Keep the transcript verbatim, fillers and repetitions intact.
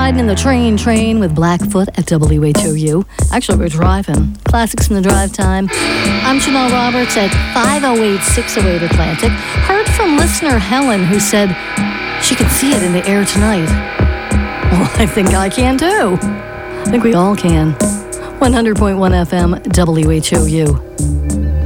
riding in the train train with Blackfoot at W H O U. Actually, we're driving. Classics in the drive time. I'm Janelle Roberts at five oh eight, six oh eight Atlantic. Heard from listener Helen, who said she could see it in the air tonight. Well, I think I can too. I think we all can. one hundred point one F M, W H O U.